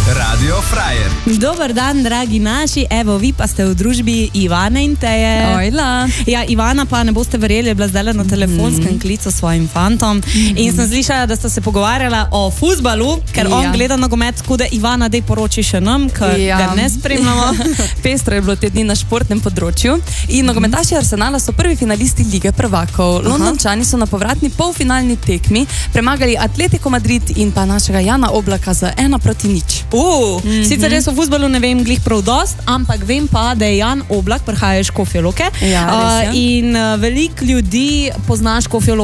Radio Frajer. Dober dan, dragi naši, evo, vi pa ste v družbi Ivane in Teje. Ojla. Ja, Ivana pa, ne boste verjeli, je bila zdaj na telefonskem klicu s svojim fantom in sem slišala, da sta se pogovarjala o fuzbalu, ker on gleda nogomet, tako da Ivana, dej poroči še nam, ker ga ne spremljamo. Pestro je bilo te dni na športnem področju in nogometaši Arsenala so prvi finalisti Lige prvakov. Londončani so na povratni polfinalni tekmi premagali Atletico Madrid in pa našega Jana Oblaka z 1-0. Sicer jaz o fuzbalu ne vem glih prav dost, ampak vem pa, da je Jan Oblak, prihaja iz Škofje Loke, in veliko ljudi pozna Škofjo Loko